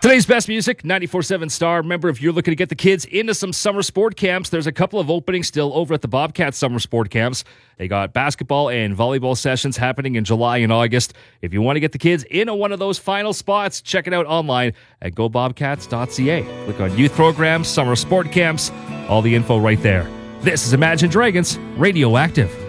Today's best music, 94.7 Star. Remember, if you're looking to get the kids into some summer sport camps, there's a couple of openings still over at the Bobcats summer sport camps. They got basketball and volleyball sessions happening in July and August. If you want to get the kids into one of those final spots, check it out online at gobobcats.ca. Click on youth programs, summer sport camps, all the info right there. This is Imagine Dragons Radioactive.